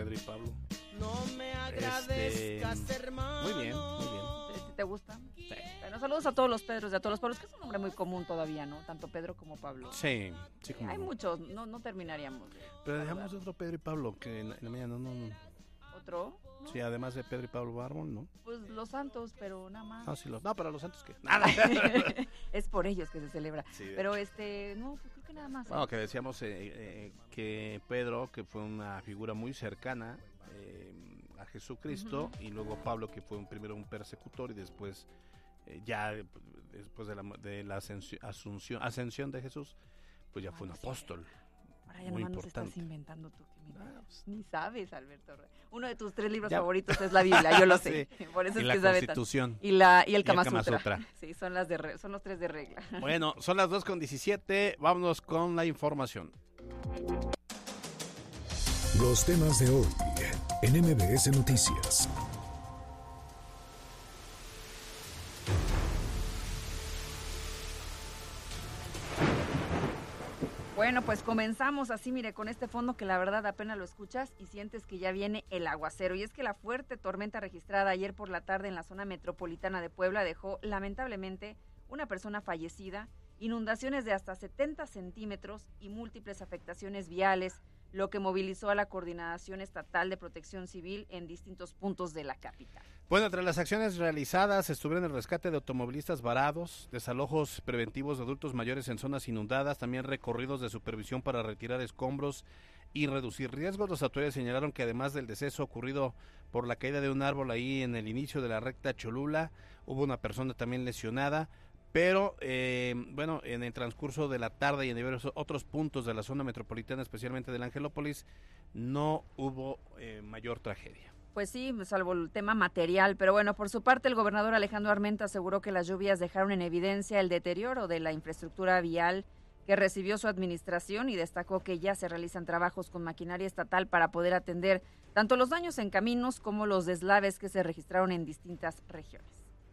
Pedro y Pablo. No me agradezcas, hermano. Muy bien, muy bien. ¿Te gusta? Sí. Bueno, saludos a todos los Pedros y a todos los Pablos, que es un nombre muy común todavía, ¿no? Tanto Pedro como Pablo. Sí, como Hay muchos, no terminaríamos. Pero dejamos otro Pedro y Pablo, que en la mañana no. ¿Otro? ¿No? Sí, además de Pedro y Pablo Bárbol, ¿no? Pues los santos, pero nada más. No, para los santos, ¿qué? Nada. Es por ellos que se celebra. Sí, pero no, pues creo que nada más. Bueno, que decíamos que Pedro, que fue una figura muy cercana a Jesucristo, y luego Pablo, que fue primero un persecutor y después, después de la ascensión de Jesús, pues ya fue un apóstol. Ahora ya muy nomás nos importante. estás inventando tú. Ni sabes, Alberto. Uno de tus 3 libros Ya. favoritos es la Biblia, yo lo sé. Sí. Por eso Y es la que sabe Constitución. Y el Kama Sutra. Sí, son los 3 de regla. Bueno, son las 2:17, vámonos con la información. Los temas de hoy en MBS Noticias. Bueno, pues comenzamos así, mire, con este fondo que la verdad apenas lo escuchas y sientes que ya viene el aguacero. Y es que la fuerte tormenta registrada ayer por la tarde en la zona metropolitana de Puebla dejó lamentablemente una persona fallecida, inundaciones de hasta 70 centímetros y múltiples afectaciones viales, lo que movilizó a la Coordinación Estatal de Protección Civil en distintos puntos de la capital. Bueno, entre las acciones realizadas estuvieron el rescate de automovilistas varados, desalojos preventivos de adultos mayores en zonas inundadas, también recorridos de supervisión para retirar escombros y reducir riesgos. Los autoridades señalaron que además del deceso ocurrido por la caída de un árbol ahí en el inicio de la recta Cholula, hubo una persona también lesionada. Pero, bueno, en el transcurso de la tarde y en diversos otros puntos de la zona metropolitana, especialmente de la Angelópolis, no hubo mayor tragedia. Pues sí, salvo el tema material, pero bueno, por su parte el gobernador Alejandro Armenta aseguró que las lluvias dejaron en evidencia el deterioro de la infraestructura vial que recibió su administración y destacó que ya se realizan trabajos con maquinaria estatal para poder atender tanto los daños en caminos como los deslaves que se registraron en distintas regiones.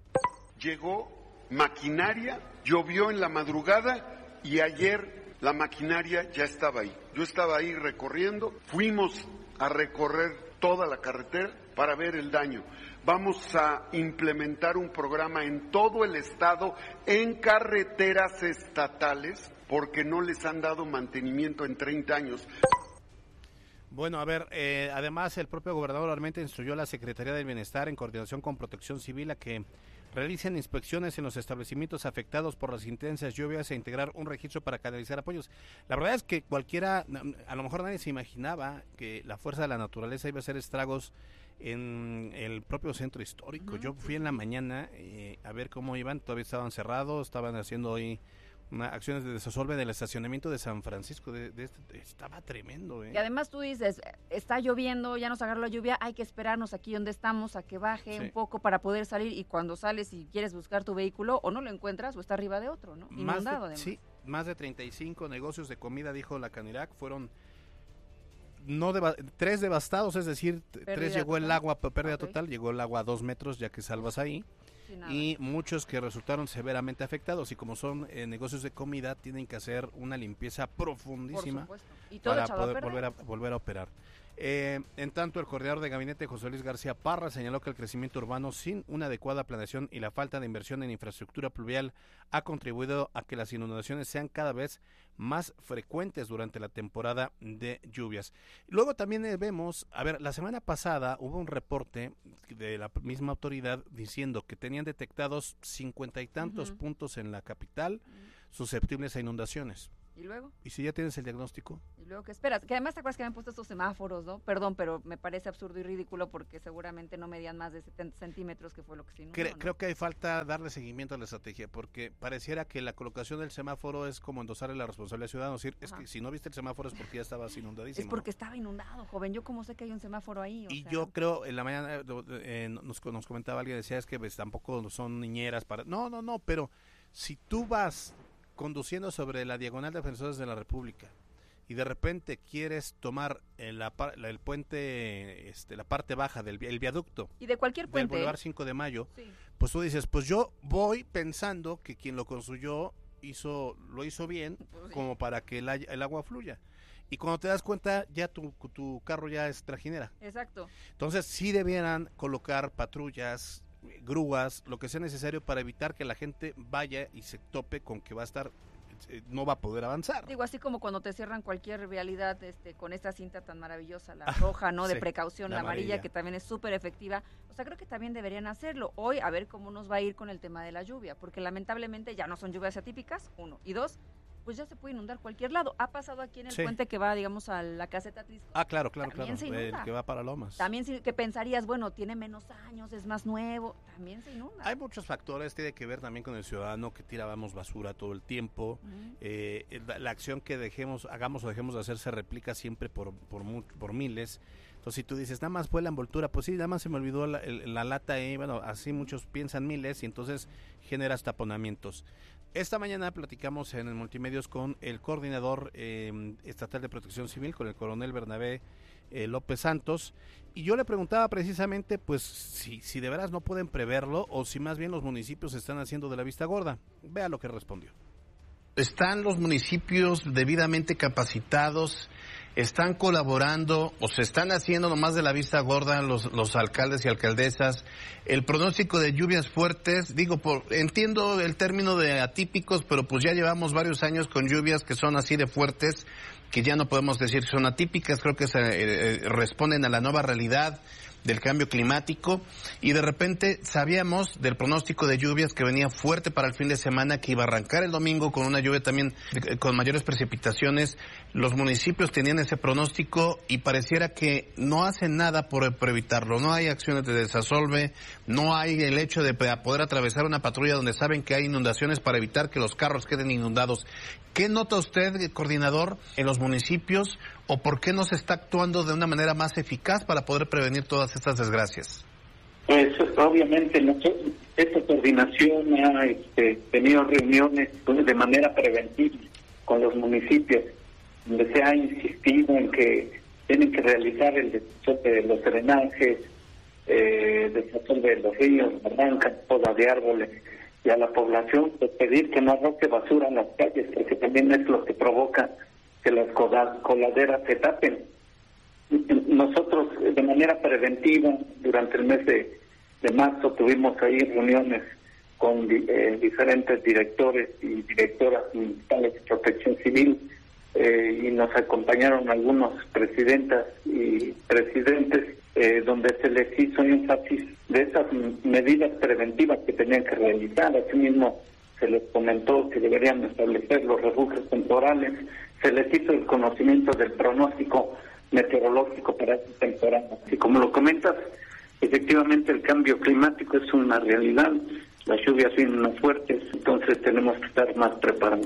Llegó maquinaria, llovió en la madrugada y ayer la maquinaria ya estaba ahí. Yo estaba ahí recorriendo, fuimos a recorrer toda la carretera para ver el daño. Vamos a implementar un programa en todo el estado, en carreteras estatales, porque no les han dado mantenimiento en 30 años. Bueno, a ver, además el propio gobernador Armenta instruyó a la Secretaría del Bienestar en coordinación con Protección Civil a que realicen inspecciones en los establecimientos afectados por las intensas lluvias e integrar un registro para canalizar apoyos. La verdad es que cualquiera, a lo mejor nadie se imaginaba que la fuerza de la naturaleza iba a hacer estragos en el propio centro histórico. Yo fui en la mañana a ver cómo iban, todavía estaban cerrados, estaban haciendo hoy acciones de desasolve del estacionamiento de San Francisco, estaba tremendo. Y además tú dices, está lloviendo, ya nos agarró la lluvia, hay que esperarnos aquí donde estamos a que baje un poco para poder salir, y cuando sales y quieres buscar tu vehículo, o no lo encuentras o está arriba de otro, ¿no? Inundado además. Sí, más de 35 negocios de comida, dijo la Canirac, fueron 3 devastados, es decir, pérdida 3 llegó total. El agua, pérdida total, llegó el agua a 2 metros, ya que salvas ahí. Y muchos que resultaron severamente afectados, y como son negocios de comida, tienen que hacer una limpieza profundísima y todo para poder volver a operar. En tanto, el coordinador de gabinete, José Luis García Parra, señaló que el crecimiento urbano sin una adecuada planeación y la falta de inversión en infraestructura pluvial ha contribuido a que las inundaciones sean cada vez más frecuentes durante la temporada de lluvias. Luego también vemos, la semana pasada hubo un reporte de la misma autoridad diciendo que tenían detectados 50 y tantos puntos en la capital susceptibles a inundaciones. ¿Y luego? ¿Y si ya tienes el diagnóstico? ¿Y luego qué esperas? Que además te acuerdas que habían puesto estos semáforos, ¿no? Perdón, pero me parece absurdo y ridículo porque seguramente no medían más de 70 centímetros, que fue lo que se inundó, ¿no? Creo que hay falta darle seguimiento a la estrategia, porque pareciera que la colocación del semáforo es como endosarle la responsabilidad al ciudadano. Es decir, es que si no viste el semáforo es porque ya estabas inundadísimo. Es porque estaba inundado, joven. Yo como sé que hay un semáforo ahí. Yo creo, en la mañana nos comentaba alguien, decía, es que pues, tampoco son niñeras para... No, pero si tú vas conduciendo sobre la diagonal de Defensores de la República y de repente quieres tomar el puente, la parte baja del viaducto y de cualquier puente del Boulevard 5 de Mayo, pues tú dices, pues yo voy pensando que quien lo construyó lo hizo bien, como para que el agua fluya. y cuando te das cuenta ya tu carro ya es trajinera. Exacto. Entonces sí debieran colocar patrullas, grúas, lo que sea necesario para evitar que la gente vaya y se tope con que va a estar, no va a poder avanzar. Digo, así como cuando te cierran cualquier vialidad con esta cinta tan maravillosa, la roja, ¿no? De sí, precaución, la amarilla, que también es súper efectiva. O sea, creo que también deberían hacerlo. Hoy, a ver cómo nos va a ir con el tema de la lluvia, porque lamentablemente ya no son lluvias atípicas, 1. Y 2, pues ya se puede inundar cualquier lado. Ha pasado aquí en el puente que va, digamos, a la caseta Atlisco. Claro. El que va para Lomas. También que pensarías, bueno, tiene menos años, es más nuevo, también se inunda. Hay muchos factores, tiene que ver también con el ciudadano que tirábamos basura todo el tiempo. La acción que hagamos o dejemos de hacer se replica siempre por miles. Entonces, si tú dices, nada más fue la envoltura, pues sí, nada más se me olvidó la lata, bueno, así muchos piensan miles y entonces generas taponamientos. Esta mañana platicamos en el Multimedios con el coordinador estatal de Protección Civil, con el coronel Bernabé López Santos, y yo le preguntaba precisamente, pues, si de veras no pueden preverlo o si más bien los municipios están haciendo de la vista gorda. Vea lo que respondió. ¿Están los municipios debidamente capacitados? ¿Están colaborando o se están haciendo nomás de la vista gorda los alcaldes y alcaldesas? El pronóstico de lluvias fuertes, entiendo el término de atípicos, pero pues ya llevamos varios años con lluvias que son así de fuertes, que ya no podemos decir que son atípicas, creo que se responden a la nueva realidad del cambio climático, y de repente sabíamos del pronóstico de lluvias que venía fuerte para el fin de semana, que iba a arrancar el domingo con una lluvia también con mayores precipitaciones. Los municipios tenían ese pronóstico y pareciera que no hacen nada por evitarlo. No hay acciones de desasolve, no hay el hecho de poder atravesar una patrulla donde saben que hay inundaciones para evitar que los carros queden inundados. ¿Qué nota usted, coordinador, en los municipios, o por qué no se está actuando de una manera más eficaz para poder prevenir todas estas desgracias? Pues obviamente esta coordinación ha tenido reuniones de manera preventiva con los municipios, donde se ha insistido en que tienen que realizar el desasolve de los drenajes, desasolve de los ríos, barrancas, poda de árboles, y a la población pues, pedir que no arroje basura en las calles, porque también es lo que provoca que las coladeras se tapen. Nosotros de manera preventiva durante el mes de marzo tuvimos ahí reuniones con diferentes directores y directoras municipales de Protección Civil, y nos acompañaron algunos presidentas y presidentes, donde se les hizo énfasis de esas medidas preventivas que tenían que realizar. Asimismo, se les comentó que deberían establecer los refugios temporales, se les hizo el conocimiento del pronóstico meteorológico para esta temporada. Y como lo comentas, efectivamente el cambio climático es una realidad, las lluvias vienen más fuertes, entonces tenemos que estar más preparados.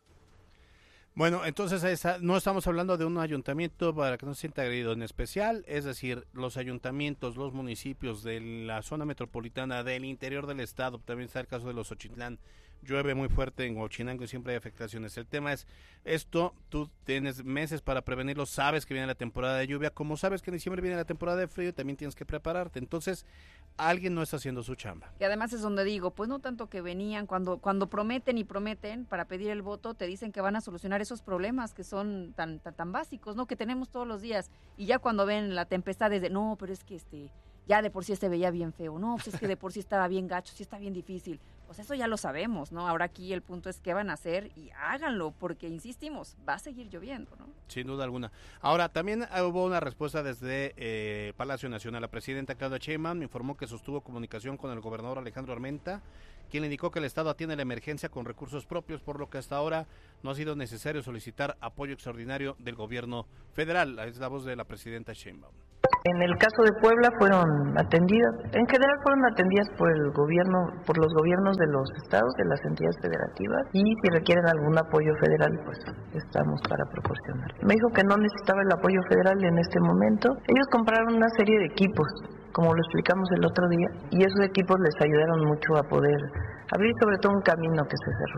Bueno, entonces no estamos hablando de un ayuntamiento para que no se sienta agredido en especial, es decir, los ayuntamientos, los municipios de la zona metropolitana, del interior del estado, también está el caso de los Xochitlán, llueve muy fuerte en Huachinango y siempre hay afectaciones. El tema es, tú tienes meses para prevenirlo, sabes que viene la temporada de lluvia, como sabes que en diciembre viene la temporada de frío, también tienes que prepararte. Entonces, alguien no está haciendo su chamba. Y además es donde digo, pues no tanto que venían, cuando prometen y prometen para pedir el voto, te dicen que van a solucionar esos problemas que son tan básicos, ¿no? Que tenemos todos los días. Y ya cuando ven la tempestad es de, no, pero es que ya de por sí veía bien feo, no, pues es que de por sí estaba bien gacho, sí está bien difícil. Pues eso ya lo sabemos, ¿no? Ahora aquí el punto es qué van a hacer y háganlo, porque insistimos, va a seguir lloviendo, ¿no? Sin duda alguna. Ahora, también hubo una respuesta desde Palacio Nacional. La presidenta Claudia Sheinbaum informó que sostuvo comunicación con el gobernador Alejandro Armenta, quien le indicó que el Estado atiende la emergencia con recursos propios, por lo que hasta ahora no ha sido necesario solicitar apoyo extraordinario del gobierno federal. Es la voz de la presidenta Sheinbaum. En el caso de Puebla fueron atendidas, en general fueron atendidas por los gobiernos de los estados, de las entidades federativas, y si requieren algún apoyo federal, pues estamos para proporcionar. Me dijo que no necesitaba el apoyo federal en este momento. Ellos compraron una serie de equipos, como lo explicamos el otro día, y esos equipos les ayudaron mucho a poder abrir sobre todo un camino que se cerró.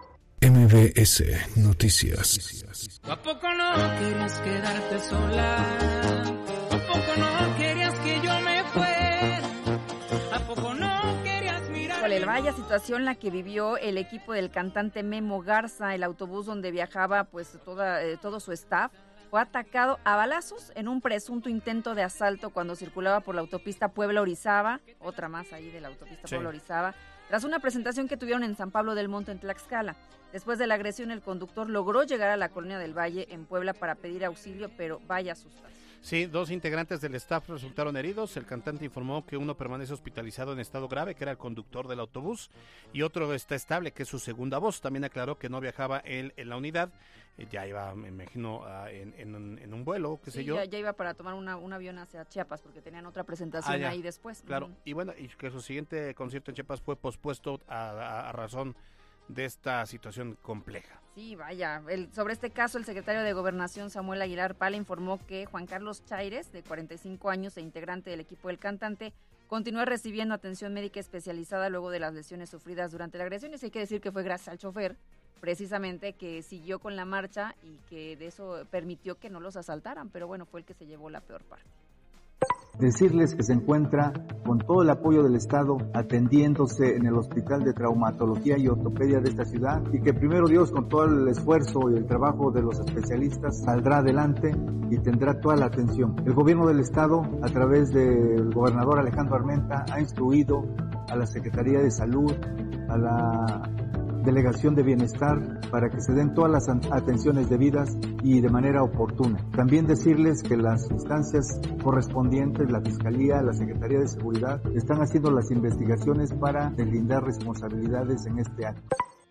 MBS Noticias. ¿A poco no querías quedarte sola? ¿A poco no querías que yo me fuera? ¿A poco no querías mirar? Vaya situación la que vivió el equipo del cantante Memo Garza, el autobús donde viajaba pues todo su staff. fue atacado a balazos en un presunto intento de asalto cuando circulaba por la autopista Puebla-Orizaba, otra más ahí de la autopista Puebla-Orizaba, tras una presentación que tuvieron en San Pablo del Monte, en Tlaxcala. Después de la agresión, el conductor logró llegar a la Colonia del Valle, en Puebla, para pedir auxilio, pero vaya sustazo. Sí, 2 integrantes del staff resultaron heridos. El cantante informó que uno permanece hospitalizado en estado grave, que era el conductor del autobús, y otro está estable, que es su segunda voz. También aclaró que no viajaba él en la unidad, ya iba, me imagino, en un vuelo, qué sé yo. Ya iba para tomar un avión hacia Chiapas, porque tenían otra presentación ahí después. Claro, y bueno, y que su siguiente concierto en Chiapas fue pospuesto a razón de esta situación compleja. Sí, vaya. Sobre este caso, el secretario de Gobernación, Samuel Aguilar Pala, informó que Juan Carlos Chaires, de 45 años e integrante del equipo del cantante, continúa recibiendo atención médica especializada luego de las lesiones sufridas durante la agresión. Y hay que decir que fue gracias al chofer, precisamente, que siguió con la marcha y que de eso permitió que no los asaltaran, pero bueno, fue el que se llevó la peor parte. Decirles que se encuentra con todo el apoyo del Estado atendiéndose en el Hospital de Traumatología y Ortopedia de esta ciudad, y que primero Dios, con todo el esfuerzo y el trabajo de los especialistas, saldrá adelante y tendrá toda la atención. El gobierno del Estado, a través del gobernador Alejandro Armenta, ha instruido a la Secretaría de Salud, a la Delegación de Bienestar, para que se den todas las atenciones debidas y de manera oportuna. También decirles que las instancias correspondientes, la Fiscalía, la Secretaría de Seguridad, están haciendo las investigaciones para deslindar responsabilidades en este acto.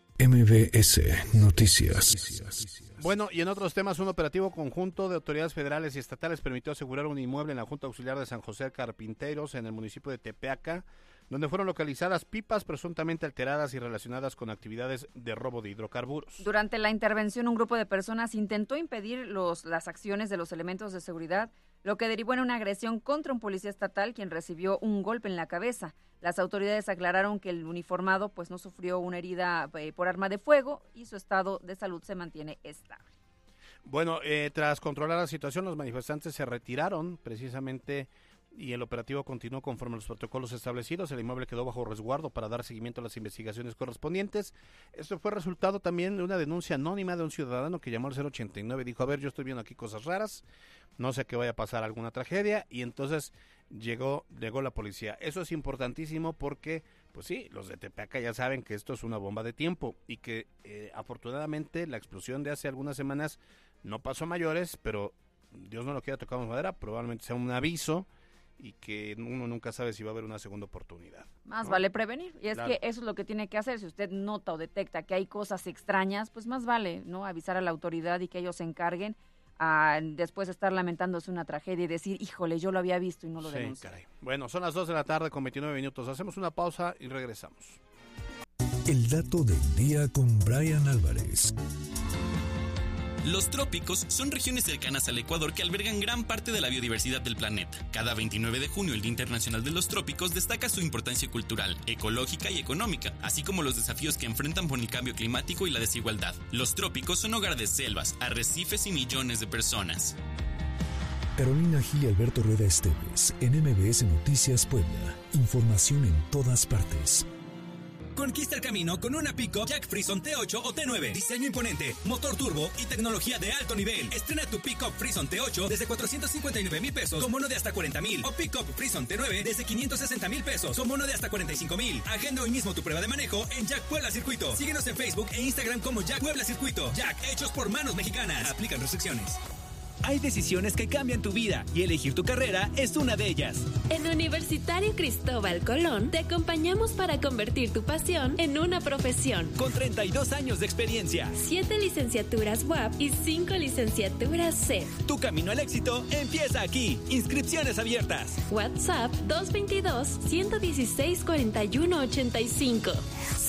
MBS Noticias. Bueno, y en otros temas, un operativo conjunto de autoridades federales y estatales permitió asegurar un inmueble en la Junta Auxiliar de San José Carpinteros, en el municipio de Tepeaca, donde fueron localizadas pipas presuntamente alteradas y relacionadas con actividades de robo de hidrocarburos. Durante la intervención, un grupo de personas intentó impedir las acciones de los elementos de seguridad, lo que derivó en una agresión contra un policía estatal, quien recibió un golpe en la cabeza. Las autoridades aclararon que el uniformado pues no sufrió una herida por arma de fuego y su estado de salud se mantiene estable. Bueno, tras controlar la situación, los manifestantes se retiraron precisamente y el operativo continuó conforme a los protocolos establecidos. El inmueble quedó bajo resguardo para dar seguimiento a las investigaciones correspondientes. Esto fue resultado también de una denuncia anónima de un ciudadano que llamó al 089 y dijo: a ver, yo estoy viendo aquí cosas raras, no sé que vaya a pasar alguna tragedia, y entonces llegó la policía. Eso es importantísimo porque, pues sí, los de Tepeaca ya saben que esto es una bomba de tiempo y que afortunadamente la explosión de hace algunas semanas no pasó a mayores, pero Dios no lo quiera, tocamos madera, probablemente sea un aviso y que uno nunca sabe si va a haber una segunda oportunidad. Más vale prevenir, y es que eso es lo que tiene que hacer. Si usted nota o detecta que hay cosas extrañas, pues más vale, ¿no?, avisar a la autoridad y que ellos se encarguen, a después estar lamentándose una tragedia y decir, híjole, yo lo había visto y no lo denuncié. Caray. Bueno, son las 2 de la tarde con 29 minutos. Hacemos una pausa y regresamos. El dato del día con Brian Álvarez. Los trópicos son regiones cercanas al Ecuador que albergan gran parte de la biodiversidad del planeta. Cada 29 de junio, el Día Internacional de los Trópicos destaca su importancia cultural, ecológica y económica, así como los desafíos que enfrentan por el cambio climático y la desigualdad. Los trópicos son hogar de selvas, arrecifes y millones de personas. Carolina Gil y Alberto Rueda Esteves, en MBS Noticias Puebla. Información en todas partes. Conquista el camino con una pick-up Jack Frison T8 o T9. Diseño imponente, motor turbo y tecnología de alto nivel. Estrena tu pick-up Frison T8 desde 459,000 pesos con bono de hasta 40,000. O pick-up Frison T9 desde 560,000 pesos con bono de hasta 45,000. Agenda hoy mismo tu prueba de manejo en Jack Puebla Circuito. Síguenos en Facebook e Instagram como Jack Puebla Circuito. Jack, hechos por manos mexicanas. Aplican restricciones. Hay decisiones que cambian tu vida y elegir tu carrera es una de ellas. En Universitario Cristóbal Colón te acompañamos para convertir tu pasión en una profesión. Con 32 años de experiencia, 7 licenciaturas UAP y 5 licenciaturas CEF. Tu camino al éxito empieza aquí. Inscripciones abiertas. WhatsApp 222-116-4185.